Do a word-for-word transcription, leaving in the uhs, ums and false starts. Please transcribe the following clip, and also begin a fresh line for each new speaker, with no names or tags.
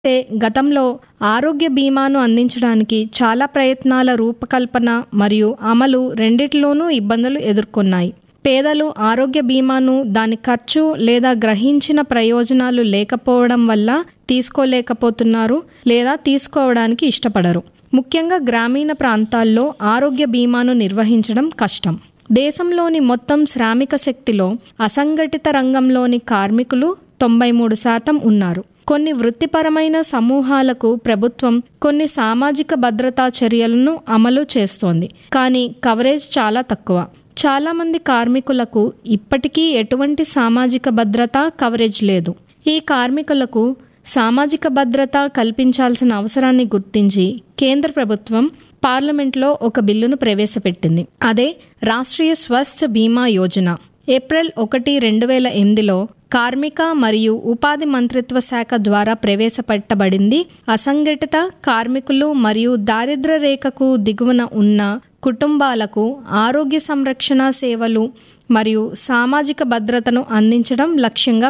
అయితే గతంలో ఆరోగ్య బీమాను అందించడానికి చాలా ప్రయత్నాల రూపకల్పన మరియు అమలు రెండిటిలోనూ ఇబ్బందులు ఎదుర్కొన్నాయి. పేదలు ఆరోగ్య బీమాను దాని ఖర్చు లేదా గ్రహించిన ప్రయోజనాలు లేకపోవడం వల్ల తీసుకోలేకపోతున్నారు లేదా తీసుకోవడానికి ఇష్టపడరు. ముఖ్యంగా గ్రామీణ ప్రాంతాల్లో ఆరోగ్య బీమాను నిర్వహించడం కష్టం. దేశంలోని మొత్తం శ్రామిక శక్తిలో అసంఘటిత రంగంలోని కార్మికులు తొంభై మూడు శాతం ఉన్నారు. కొన్ని వృత్తిపరమైన సమూహాలకు ప్రభుత్వం కొన్ని సామాజిక భద్రతా చర్యలను అమలు చేస్తోంది, కానీ కవరేజ్ చాలా తక్కువ. చాలా మంది కార్మికులకు ఇప్పటికీ ఎటువంటి సామాజిక భద్రత కవరేజ్ లేదు. ఈ కార్మికులకు సామాజిక భద్రత కల్పించాల్సిన అవసరాన్ని గుర్తించి కేంద్ర ప్రభుత్వం పార్లమెంట్లో ఒక బిల్లును ప్రవేశపెట్టింది. అదే రాష్ట్రీయ స్వాస్థ్య బీమా యోజన. ఏప్రిల్ ఒకటి రెండు వేల ఎనిమిదిలో కార్మిక మరియు ఉపాధి మంత్రిత్వ శాఖ ద్వారా ప్రవేశపెట్టబడింది. అసంఘటిత కార్మికులు మరియు దారిద్ర్య రేఖకు దిగువన ఉన్న కుటుంబాలకు ఆరోగ్య సంరక్షణ సేవలు మరియు సామాజిక భద్రతను అందించడం లక్ష్యంగా